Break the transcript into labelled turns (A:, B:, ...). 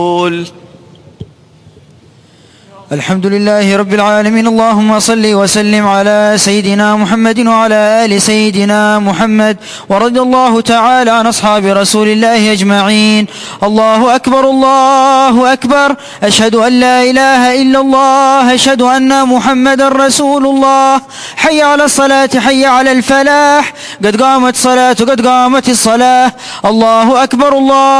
A: الحمد لله رب العالمين. اللهم صل وسلم على سيدنا محمد وعلى آل سيدنا محمد، ورضي الله تعالى عن أصحاب رسول الله أجمعين. الله أكبر الله أكبر، أشهد أن لا إله إلا الله، أشهد أن محمد رسول الله. حي على الصلاة حي على الفلاح، قد قامت الصلاة قد قامت الصلاة. الله أكبر الله